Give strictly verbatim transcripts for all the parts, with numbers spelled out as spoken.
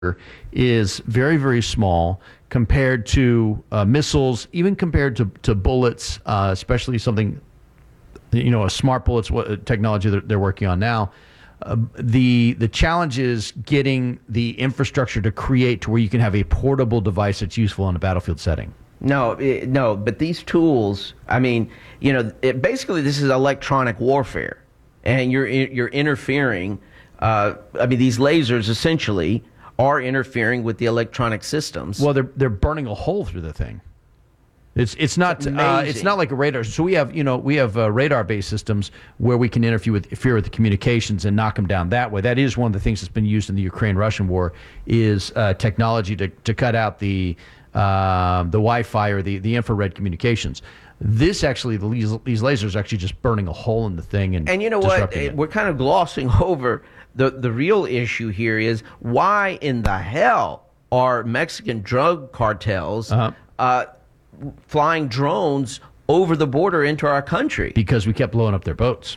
is very, very small compared to uh, missiles, even compared to, to bullets, uh, especially something, you know, a smart bullets what, technology that they're working on now. Uh, the the challenge is getting the infrastructure to create to where you can have a portable device that's useful in a battlefield setting. No, it, no, but these tools, I mean, you know, it, basically this is electronic warfare, and you're you're interfering. Uh, I mean, these lasers essentially are interfering with the electronic systems. Well, they're they're burning a hole through the thing. It's it's not uh, it's not like a radar. So we have you know we have uh, radar based systems where we can interfere with interfere with the communications and knock them down that way. That is one of the things that's been used in the Ukraine-Russian war is uh, technology to to cut out the uh, the Wi-Fi or the the infrared communications. This actually these these lasers are actually just burning a hole in the thing and and you know what it. We're kind of glossing over the the real issue here is why in the hell are Mexican drug cartels uh-huh. uh, flying drones over the border into our country? Because we kept blowing up their boats.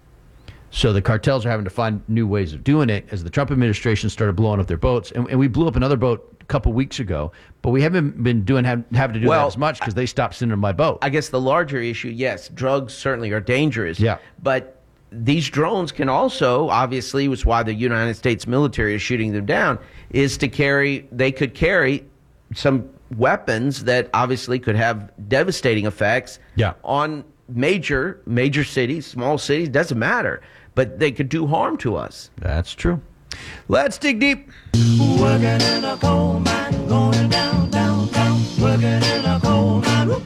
So the cartels are having to find new ways of doing it as the Trump administration started blowing up their boats. And, and we blew up another boat a couple weeks ago, but we haven't been doing have, having to do well, that as much because they stopped sending my boat. I guess the larger issue, yes, drugs certainly are dangerous. Yeah. But these drones can also, obviously, which is why the United States military is shooting them down, is to carry, they could carry some weapons that obviously could have devastating effects yeah. on major, major cities, small cities, doesn't matter. But they could do harm to us. That's true. Let's dig deep. Working in a coal mine, going down, down, down. Working in a coal mine.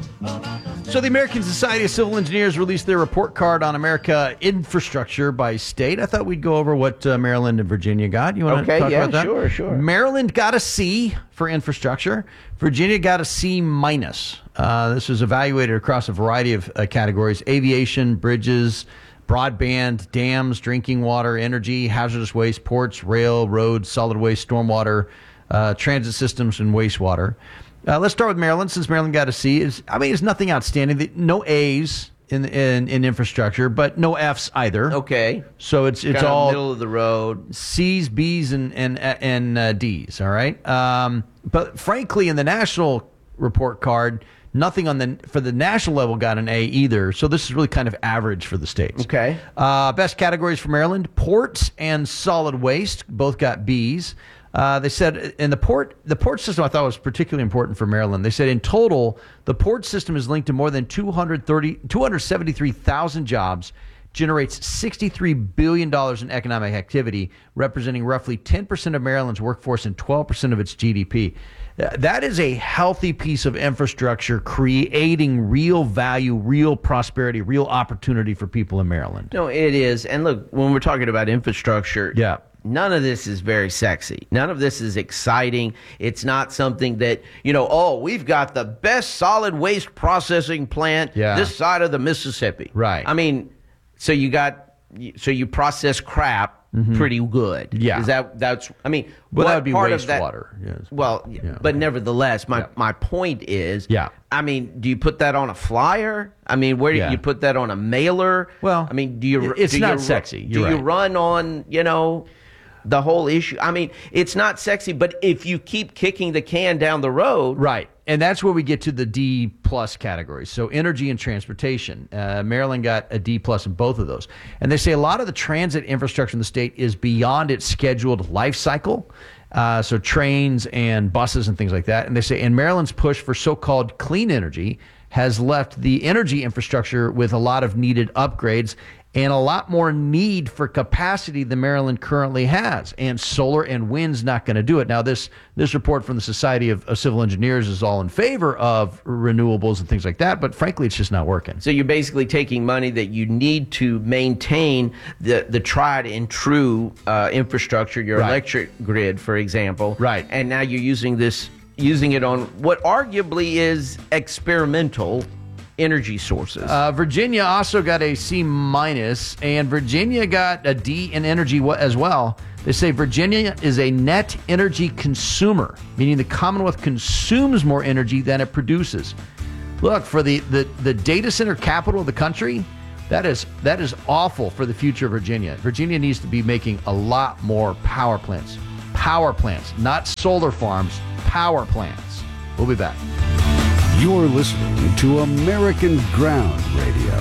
So the American Society of Civil Engineers released their report card on America infrastructure by state. I thought we'd go over what uh, Maryland and Virginia got. You want okay, to talk yeah, about that? Sure, sure. Maryland got a C for infrastructure. Virginia got a C minus. Uh, this was evaluated across a variety of uh, categories: aviation, bridges, broadband, dams, drinking water, energy, hazardous waste, ports, rail, roads, solid waste, stormwater, uh, transit systems, and wastewater. Uh, let's start with Maryland, since Maryland got a C. It's, I mean, it's nothing outstanding. No A's in in, in infrastructure, but no F's either. Okay. So it's it's kind all of middle of the road. C's, B's, and and and uh, D's. All right. Um, but frankly, in the national report card, nothing on the for the national level got an A either. So this is really kind of average for the states. Okay. Uh, best categories for Maryland: ports and solid waste, both got B's. Uh, they said in the port, the port system I thought was particularly important for Maryland. They said in total, the port system is linked to more than two hundred thirty, two hundred seventy-three thousand jobs, generates sixty-three billion dollars in economic activity, representing roughly ten percent of Maryland's workforce and twelve percent of its G D P. That is a healthy piece of infrastructure creating real value, real prosperity, real opportunity for people in Maryland. No, it is. And look, when we're talking about infrastructure, yeah. none of this is very sexy. None of this is exciting. It's not something that, you know, oh, we've got the best solid waste processing plant yeah. this side of the Mississippi. Right. I mean, so you got, so you process crap mm-hmm. pretty good. Yeah. Is that, that's, I mean, well, what that would be part of that, wastewater. Yes. Well, yeah. but nevertheless, my, yeah. my point is, yeah. I mean, do you put that on a flyer? I mean, where do yeah. you put that on a mailer? Well, I mean, do you, it's do not you, sexy. You're do right. you run on, you know, the whole issue? I mean, it's not sexy, but if you keep kicking the can down the road. Right. And that's where we get to the D plus categories. So energy and transportation. Uh, Maryland got a D plus in both of those. And they say a lot of the transit infrastructure in the state is beyond its scheduled life cycle. Uh, so trains and buses and things like that. And they say, and Maryland's push for so-called clean energy has left the energy infrastructure with a lot of needed upgrades and a lot more need for capacity than Maryland currently has. And solar and wind's not going to do it. Now, this this report from the Society of, of Civil Engineers is all in favor of renewables and things like that, but frankly, it's just not working. So you're basically taking money that you need to maintain the, the tried and true uh, infrastructure, your right. electric grid, for example. Right. And now you're using this, using it on what arguably is experimental energy sources. Uh, Virginia also got a C minus, and Virginia got a D in energy as well. They say Virginia is a net energy consumer, meaning the Commonwealth consumes more energy than it produces. Look, for the, the, the data center capital of the country, that is that is awful for the future of Virginia. Virginia needs to be making a lot more power plants. power plants, not solar farms, power plants. We'll be back. You're listening to American Ground Radio.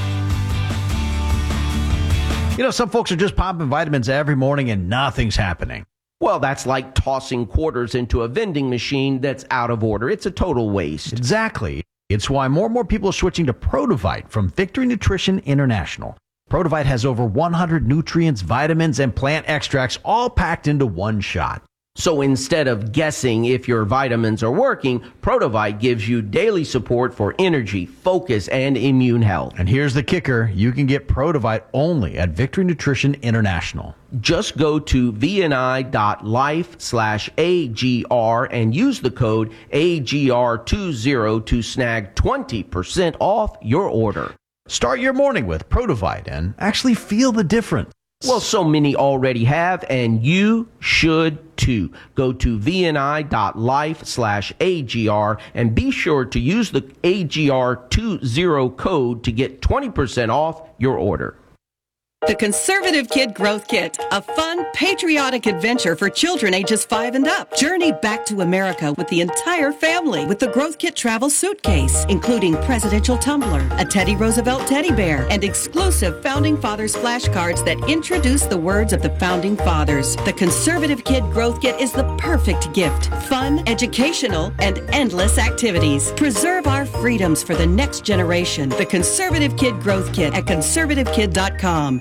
You know, some folks are just popping vitamins every morning and nothing's happening. Well, that's like tossing quarters into a vending machine that's out of order. It's a total waste. Exactly. It's why more and more people are switching to Protovite from Victory Nutrition International. Protovite has over one hundred nutrients, vitamins, and plant extracts all packed into one shot. So instead of guessing if your vitamins are working, Protovite gives you daily support for energy, focus, and immune health. And here's the kicker. You can get Protovite only at Victory Nutrition International. Just go to vni.life slash AGR and use the code A G R twenty to snag twenty percent off your order. Start your morning with Protovite and actually feel the difference. Well, so many already have, and you should too. Go to vni.life slash AGR and be sure to use the A G R twenty code to get twenty percent off your order. The Conservative Kid Growth Kit, a fun, patriotic adventure for children ages five and up. Journey back to America with the entire family with the Growth Kit travel suitcase, including presidential tumbler, a Teddy Roosevelt teddy bear, and exclusive Founding Fathers flashcards that introduce the words of the Founding Fathers. The Conservative Kid Growth Kit is the perfect gift. Fun, educational, and endless activities. Preserve our freedoms for the next generation. The Conservative Kid Growth Kit at conservative kid dot com.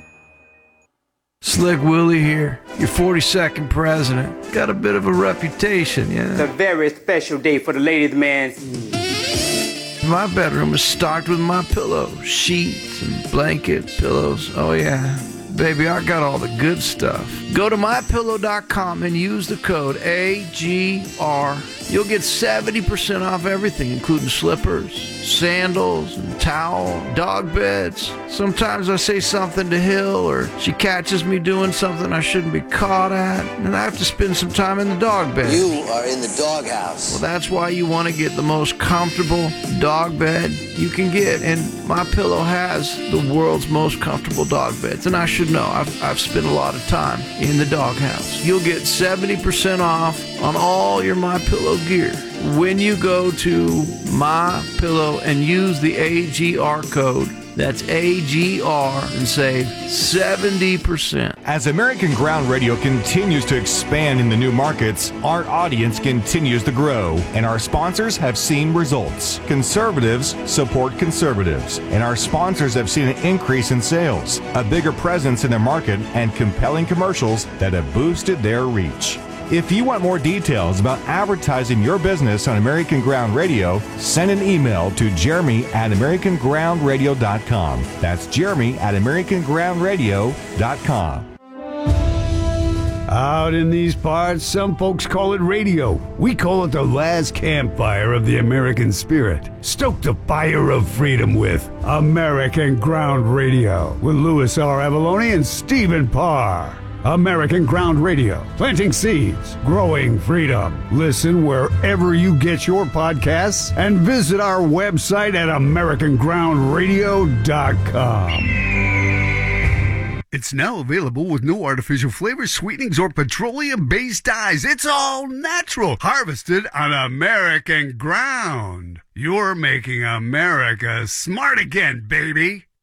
Slick Willie here, your forty-second president. Got a bit of a reputation, yeah? It's a very special day for the ladies, man. My bedroom is stocked with my pillows, sheets and blankets, pillows. Oh, yeah. Baby, I got all the good stuff. Go to my pillow dot com and use the code A G R. You'll get seventy percent off everything, including slippers, sandals, and towel, dog beds. Sometimes I say something to Hill, or she catches me doing something I shouldn't be caught at, and I have to spend some time in the dog bed. You are in the doghouse. Well, that's why you want to get the most comfortable dog bed you can get, and MyPillow has the world's most comfortable dog beds, and I should know. I've, I've spent a lot of time in the doghouse. You'll get seventy percent off on all your MyPillow gear when you go to MyPillow and use the A G R code. That's A G R and save seventy percent. As American Ground Radio continues to expand in the new markets, our audience continues to grow, and our sponsors have seen results. Conservatives support conservatives, and our sponsors have seen an increase in sales, a bigger presence in their market, and compelling commercials that have boosted their reach. If you want more details about advertising your business on American Ground Radio, send an email to Jeremy at American Ground Radio dot com. That's Jeremy at American Ground Radio dot com. Out in these parts, some folks call it radio. We call it the last campfire of the American spirit. Stoke the fire of freedom with American Ground Radio with Louis R. Avalone and Stephen Parr. American Ground Radio, planting seeds, growing freedom. Listen wherever you get your podcasts and visit our website at American Ground Radio dot com. It's now available with no artificial flavors, sweetenings, or petroleum-based dyes. It's all natural, harvested on American ground. You're making America smart again, baby.